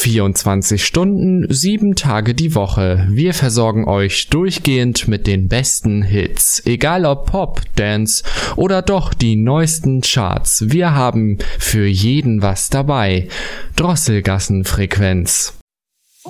24 Stunden, 7 Tage die Woche. Wir versorgen euch durchgehend mit den besten Hits. Egal ob Pop, Dance oder doch die neuesten Charts. Wir haben für jeden was dabei. Drosselgassenfrequenz.